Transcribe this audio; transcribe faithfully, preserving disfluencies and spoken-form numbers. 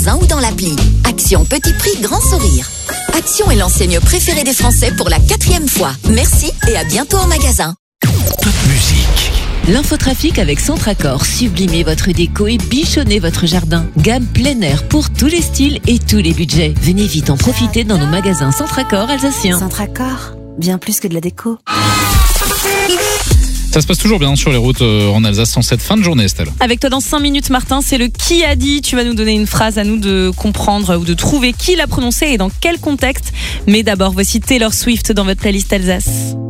ou dans l'appli. Action petit prix, grand sourire. Action est l'enseigne préférée des Français pour la quatrième fois. Merci et à bientôt en magasin. Top musique. L'infotrafic avec Centracor. Sublimez votre déco et bichonnez votre jardin. Gamme plein air pour tous les styles et tous les budgets. Venez vite en profiter dans nos magasins Centracor alsaciens. Centracor, bien plus que de la déco. Ça se passe toujours bien sur les routes en Alsace en cette fin de journée, Estelle. Avec toi dans cinq minutes, Martin, c'est le qui a dit. Tu vas nous donner une phrase, à nous de comprendre ou de trouver qui l'a prononcée et dans quel contexte. Mais d'abord, voici Taylor Swift dans votre playlist Alsace.